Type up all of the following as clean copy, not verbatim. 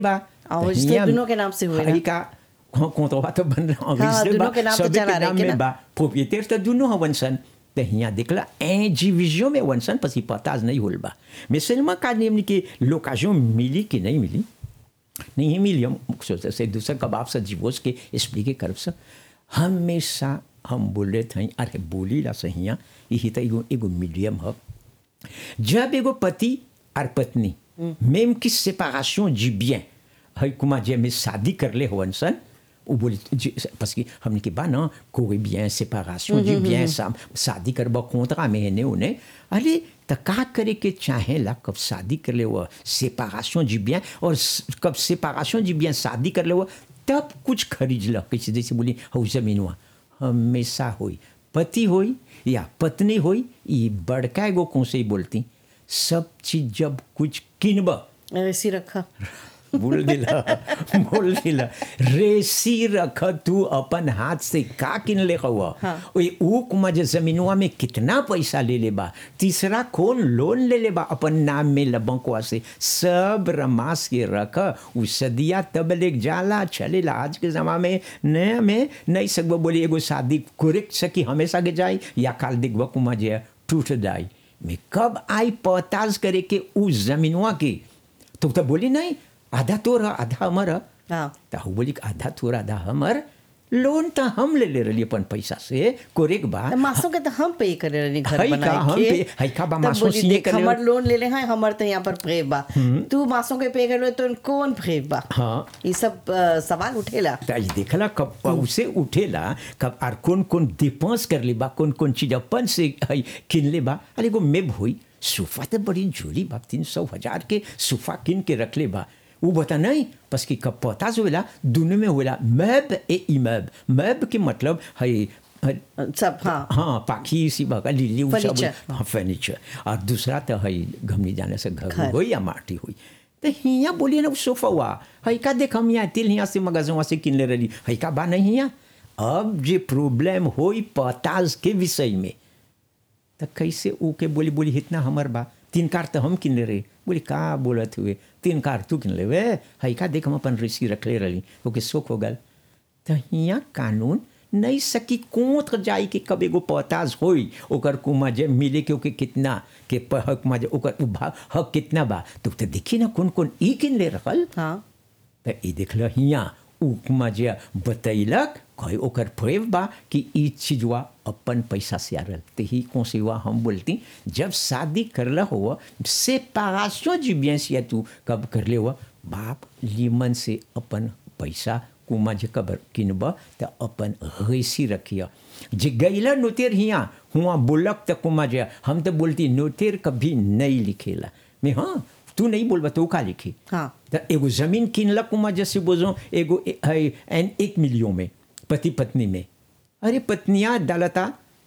बा और इससे दोनों के नाम से हुए ना। हई का कोंतवा तो बन रहा दोनों के नाम तो सबे चला के रहे नाम के में ना। बा प्रोप्रिएटर तो दोनों हवन सन तो हियाँ देखला इंडिविजुअल में वनसन पसी पताज नहीं होल बा mais seulement का नियम कि l'occasion मिली कि नहीं मिली नहीं मिली हम सोचते से दूसरा कबाब से जीवोस के एक्सप्लिके करब से हमेशा हम बोले थे अरे बोली ला सहिया यही तो एगो मीडियम है जब एगो पति और पत्नी même की séparation du bien है कुमा जे में शादी कर ले होवन सन वो बोली parce que हमने के बा ना कोई bien séparation du bien शादी कर बा contrat में है ने उन्हें अरे तो का करे के चाहे ला कब शादी कर ले वो séparation du bien और कब séparation du bien शादी कर ले वो तब कुछ खरीद ला किसी जैसे बोली हो जमीनवा हमेशा होई पति होई या पत्नी होई ये बड़का एगो कौन से बोलती सब चीज जब कुछ किनबा ऐसी रखा बोल दिला रेसी रख तू अपन हाथ से का किन ले हुआ वो कुमा जे जमीनवा में कितना पैसा ले ले बा तीसरा कौन लोन ले ले बा अपन नाम में लबंकवा से सब रमास के रख उ सदिया तब ले जाला चलेला आज के जमाने में नहीं सकबो बोली एगो शादी करेक्ट सकी हमेशा के जाए या काल देखबो कुमा जे टूट जाए मैं कब आई पताज करे के उस जमीनवा के तो बोली नहीं आधा तोरा आधा हमारा तो बोली आधा तोरा आधा हमार लोन तो हम ले रही अपन पैसा से कोरेक बा मासों के तो हम पे करे रही घर बना के हई का बा मासों सीने कर हमर लोन ले ले हैं हमर तो यहाँ पर प्रेम बा तू मासों के पे कर तो कौन प्रेम बा हाँ ये सब सवाल उठेला तो देखला कब उसे उठेला कब आर कौन कौन डिपेंस कर ले बा कौन कौन चीज अपन से किन ले बा अरे गो मेब होई सोफा तो बड़ी जोली बा 300,000 के सोफा किन के रख ले बा वो बता नहीं parce que कब पता होला दोनों में होला मैब ए इमैब मैब के मतलब है सब हाँ पाखी सी बगा लिली सब हाँ फर्नीचर और दूसरा तो है घमनी जाने से घर हो या माटी हुई तो हिया बोलिए ना सोफा हुआ है का देख हम यहाँ तिल यहाँ से मगजवा से किन ले रही है का बा नहीं यहाँ अब जे प्रॉब्लम होई पताज के विषय में तो कैसे ओके बोली इतना हमर बा 3 कार तो हम किन ले रहे बोली का बोलत हुए 3 कार तू किन ले वे है का देख हम अपन रिसी रख ले रही ओके शोक हो गल तो हियाँ कानून नहीं सकी कोंत्र जाई के कब एगो पताज होई ओकर कुमा जे मिले के ओके कितना के हक मा जे ओकर हक कितना बा तो देखी ना कौन कौन ई किन ले रखल हाँ तो ई देखल हियाँ उमा जे बतैलक कहे ओकर प्रेव बा कि ई चीजवा अपन पैसा से आ रहा तो ही कौन से हुआ हम बोलती जब शादी करला हुआ सेपारेशन जी bien से तू कब कर ले हुआ बाप लीमन से अपन पैसा कुमा जे कबर किनबा तो अपन रेसी रखिया जे गैला नोतेर हियाँ हुआ बोलक तो कुमा जे हम तो बोलती नोतेर कभी नहीं लिखेला मैं हाँ तू नहीं बोलबा तो का लिखी हाँ तो एगो जमीन किनला कुमा जैसे बोझो एगो 1 मिलियन में पति पत्नी में अरे पत्नियां डालता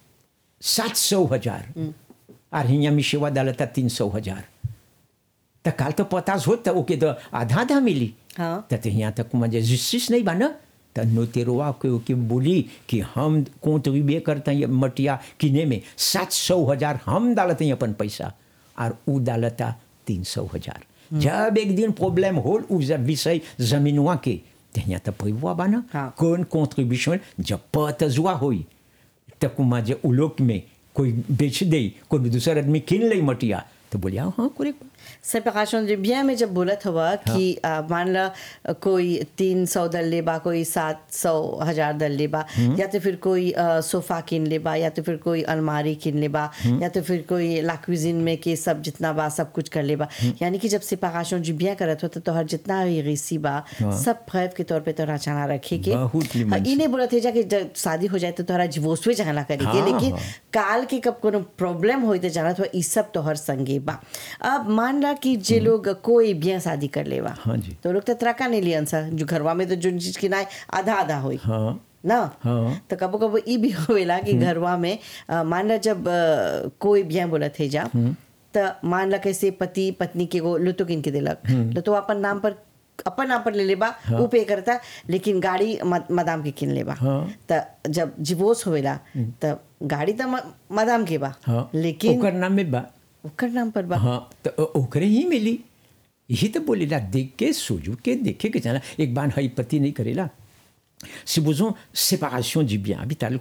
700,000 और हियाँ मिशेवा डालता 300,000 तो काल तो पतास होता ओके तो आधा मिली हाँ तो यहाँ तक कुमा जे जिस्सिस नहीं बना तो नोतेरवा के बोली कि हम कॉन्ट्रीब्यूट करते हैं मटिया किने में 700,000 हम डालते हैं अपन पैसा और वो डालता 300,000 जब एक दिन प्रॉब्लम हो उस विषय जमीनवा के तो यहाँ तो पैवा बाना कौन कॉन्ट्रीब्यूशन जब पतजुआ हुई तो कुमा जे उलोक में कोई बेच दे कोई दूसरा आदमी किन ले मटिया तो बोलिए हाँ करेक्ट सेपरेशन जो bien में जब बोलत हुआ कि मान ला कोई 300 दल लेबा कोई 700,000 दल लेबा या तो फिर कोई सोफा किन लेबा या तो फिर कोई अलमारी किन लेबा या तो फिर कोई ला क्विजिन में के सब जितना बा सब कुछ कर लेबा यानी कि जब सेपरेशन जो bien करत हो तो हर जितना भी रेसी बा सब प्रेव के तौर पे तोरा चाना रखे के इन्हें बोलत है जाके जब शादी हो जाए तो तोरा डिवोर्स में जानला करे के लेकिन काल के कब कोनो प्रॉब्लम होई तो जानत हो ई सब तो हर संगे बा अब मान ला कि जे लोग कोई bien शादी कर लेवा हाँ जी तो लोग तो त्रका नहीं लियन सा जो घरवा में तो जो चीज की ना आधा आधा होई हाँ ना हाँ तो कबो कबो ई भी होवेला कि घरवा में मान ला जब कोई bien बोलत है जा तो मान ला कैसे पति पत्नी के वो लुतो किन के दिलक तो अपन नाम पर ले लेबा वो पे करता लेकिन गाड़ी मदाम के किन लेबा तो जब डिवोर्स होवेला तो गाड़ी तो मदाम के बा लेकिन ओकर नाम में बा ओकर नाम पर बा हाँ तो ओकरे ही मिली यही तो बोलेला देख के सोचू के देखे के जाना एक बार हई पति नहीं करेला supposons séparation du bien. Habital